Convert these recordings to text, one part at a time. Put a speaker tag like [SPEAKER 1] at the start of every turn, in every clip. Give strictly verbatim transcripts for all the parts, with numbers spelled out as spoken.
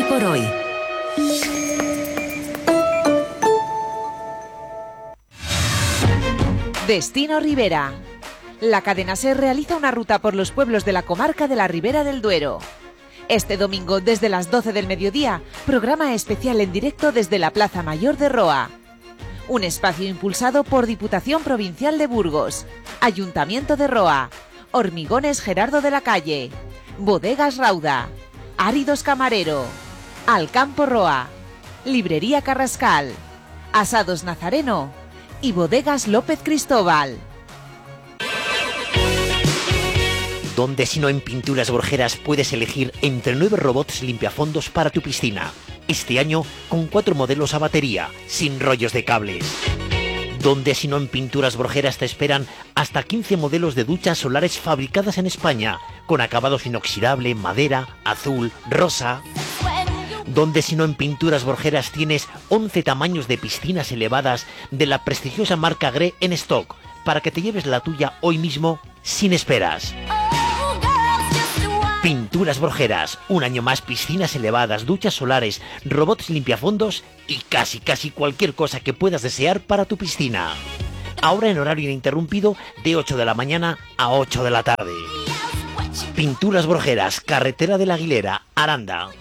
[SPEAKER 1] por hoy. Destino Ribera. La cadena SER realiza una ruta por los pueblos de la comarca de la Ribera del Duero. Este domingo, desde las doce del mediodía, programa especial en directo desde la Plaza Mayor de Roa. Un espacio impulsado por Diputación Provincial de Burgos, Ayuntamiento de Roa, Hormigones Gerardo de la Calle, Bodegas Rauda, Áridos Camarero, Alcampo Roa, Librería Carrascal, Asados Nazareno y Bodegas López Cristóbal.
[SPEAKER 2] Donde si no en Pinturas Borjeras puedes elegir entre nueve robots limpiafondos para tu piscina. Este año con cuatro modelos a batería, sin rollos de cables. Donde si no en Pinturas Borjeras te esperan hasta quince modelos de duchas solares fabricadas en España, con acabados inoxidable, madera, azul, rosa. Donde si no en Pinturas Borjeras tienes once tamaños de piscinas elevadas de la prestigiosa marca Gre en stock, para que te lleves la tuya hoy mismo sin esperas. Pinturas Borjeras, un año más piscinas elevadas, duchas solares, robots limpiafondos y casi casi cualquier cosa que puedas desear para tu piscina. Ahora en horario ininterrumpido de ocho de la mañana a ocho de la tarde. Pinturas Borjeras, carretera de la Aguilera, Aranda.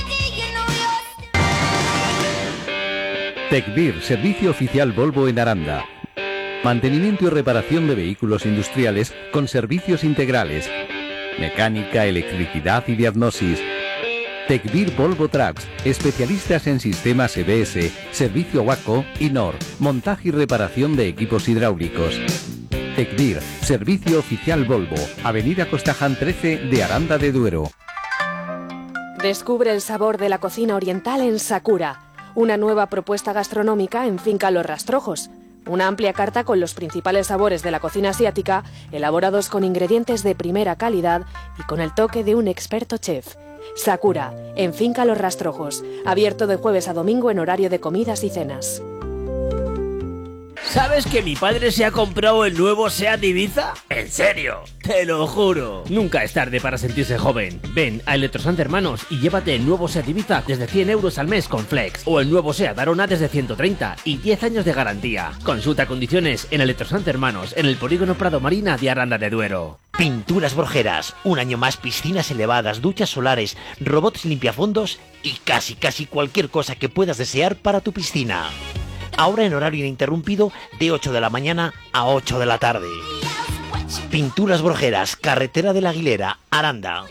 [SPEAKER 3] Tecbir, servicio oficial Volvo en Aranda. Mantenimiento y reparación de vehículos industriales con servicios integrales. Mecánica, electricidad y diagnosis. Tecbir Volvo Trucks, especialistas en sistemas E B S, servicio Waco y N O R, montaje y reparación de equipos hidráulicos. Tecbir, servicio oficial Volvo, Avenida Costaján trece de Aranda de Duero.
[SPEAKER 4] Descubre el sabor de la cocina oriental en Sakura, una nueva propuesta gastronómica en Finca Los Rastrojos. Una amplia carta con los principales sabores de la cocina asiática, elaborados con ingredientes de primera calidad y con el toque de un experto chef. Sakura, en Finca Los Rastrojos, abierto de jueves a domingo en horario de comidas y cenas.
[SPEAKER 5] ¿Sabes que mi padre se ha comprado el nuevo SEAT Ibiza? ¿En serio? Te lo juro. Nunca es tarde para sentirse joven. Ven a Electrosant Hermanos y llévate el nuevo SEAT Ibiza desde cien euros al mes con Flex. O el nuevo SEAT Arona desde ciento treinta y diez años de garantía. Consulta condiciones en Electrosant Hermanos en el Polígono Prado Marina de Aranda de Duero.
[SPEAKER 2] Pinturas Borjeras, un año más piscinas elevadas, duchas solares, robots limpiafondos y casi casi cualquier cosa que puedas desear para tu piscina. Ahora en horario ininterrumpido de ocho de la mañana a ocho de la tarde. Pinturas Borjeras, carretera de la Aguilera, Aranda.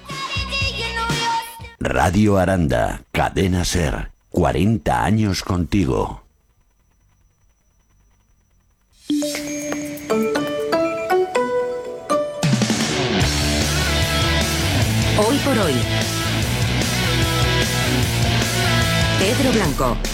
[SPEAKER 6] Radio Aranda, cadena SER, cuarenta años contigo.
[SPEAKER 1] Hoy por hoy. Pedro Blanco.